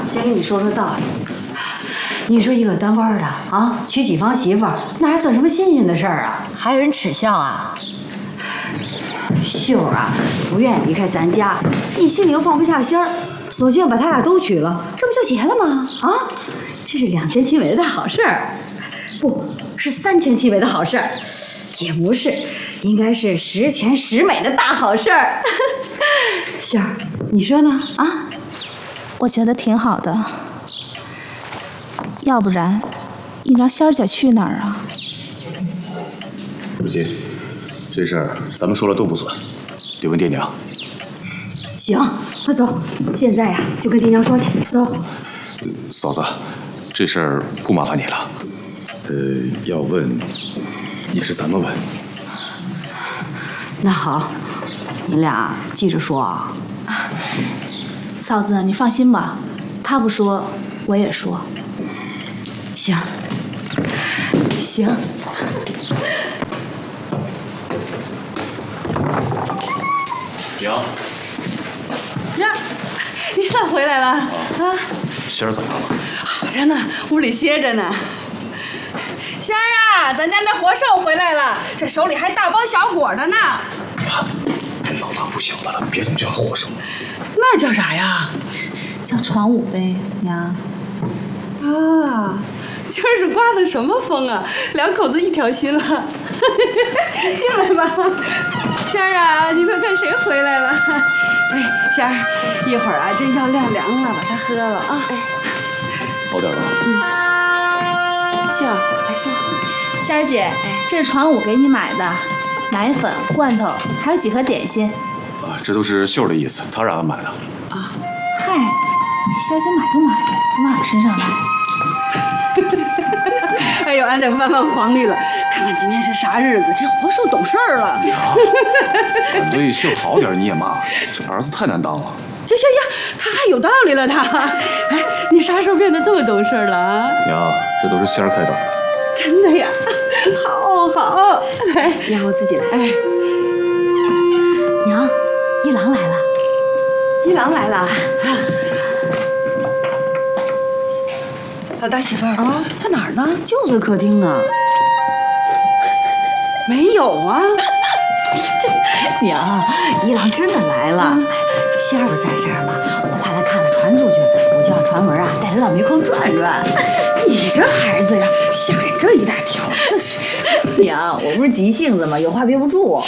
先跟你说说道理。你说一个当官的啊，娶几房媳妇儿，那还算什么新鲜的事儿啊？ 还有人耻笑啊？ 秀儿啊，不愿意离开咱家，你心里又放不下心儿，索性把他俩都娶了，这不就结了吗？啊，这是2全其美的大好事儿，不是3全其美的好事儿，也不是，应该是10全10美的大好事儿。秀儿，你说呢？啊？ 我觉得挺好的，要不然你让仙儿姐去哪儿啊？ 如今这事儿咱们说了都不算，得问爹娘。 行，那走，现在呀就跟爹娘说去。走。 嫂子，这事儿不麻烦你了。要问也是咱们问。 那好，你俩记着说啊。 嫂子，你放心吧，他不说，我也说。 行，行。 娘， 呀，你咋回来了？啊， 仙儿怎么样了？ 好着呢，屋里歇着呢。仙儿啊，咱家那活兽回来了，这手里还大包小裹的呢。 妈，他老大不小的了，别总叫活兽。 那叫啥呀？ 叫传武呗，娘。 啊，今儿是刮的什么风啊？两口子一条心了。进来吧，仙儿啊，你快看谁回来了？哎，仙儿，一会儿啊，这药晾凉了，把它喝了啊。哎， 好点了吗？ 秀儿，来坐。 仙儿姐，这是传武给你买的，奶粉、罐头，还有几盒点心。 啊，这都是秀儿的意思，她让俺买的。 啊，嗨，仙儿姐买就买呗，往俺身上来。 哎呦，俺得翻翻黄历了，看看今天是啥日子。这活兽懂事儿了。 俺对秀好点你也骂，这儿子太难当了。 呀，他还有道理了他。哎，你啥时候变得这么懂事了啊？ 娘，这都是仙儿开导的。 真的呀，好，来， 娘，我自己来。 哎， 娘，一郎来了。 一郎来了。老大媳妇儿啊，在哪儿呢？ 就在客厅呢。 没有啊。 娘，一郎真的来了。仙儿不在这儿吗？我怕他看了传出去，我就让传文啊带他到煤矿转转。 你这孩子呀，吓人这一大跳，这是。 娘，我不是急性子吗？有话憋不住。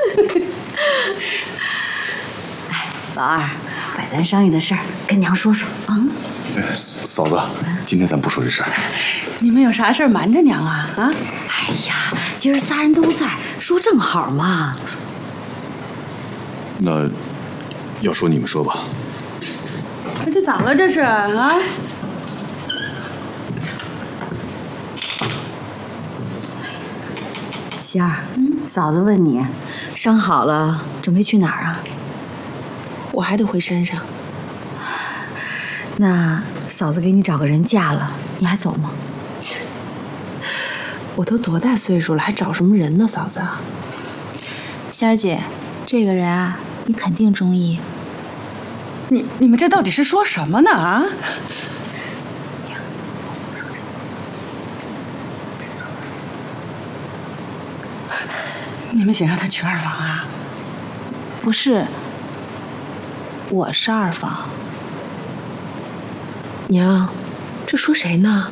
哎，老二，把咱商议的事儿跟娘说说啊。 嫂子，今天咱不说这事儿。 你们有啥事儿瞒着娘啊？啊？ 哎呀，今儿仨人都在，说正好嘛。 那要说你们说吧。 这咋了？这是啊？ 仙儿，嫂子问你，伤好了准备去哪儿啊？ 我还得回山上。 那嫂子给你找个人嫁了，你还走吗？ 我都多大岁数了，还找什么人呢，嫂子？ 仙儿姐，这个人啊，你肯定中意。 你们这到底是说什么呢？啊？你们想让他娶二房啊？ 不是，我是二房。 娘，这说谁呢？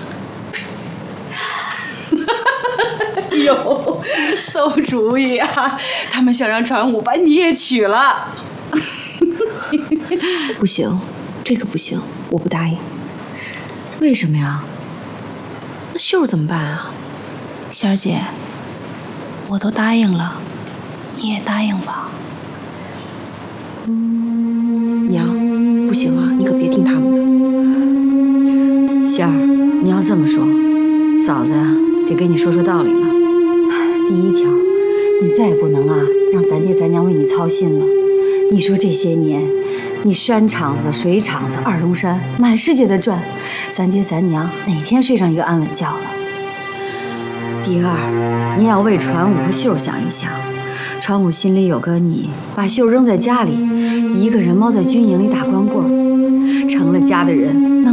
哟，馊主意啊！他们想让传武把你也娶了。 不行，这个不行，我不答应。 为什么呀？ 那秀儿怎么办啊？ 仙儿姐，我都答应了，你也答应吧。 娘，不行啊，你可别听他们的。 仙儿，你要这么说，嫂子呀，得跟你说说道理了。第一条，你再也不能啊让咱爹咱娘为你操心了。你说这些年，你山场子、水场子、二龙山，满世界的转，咱爹咱娘哪天睡上一个安稳觉了？第二，你要为传武和秀想一想。传武心里有个你，把秀扔在家里，一个人猫在军营里打光棍，成了家的人，能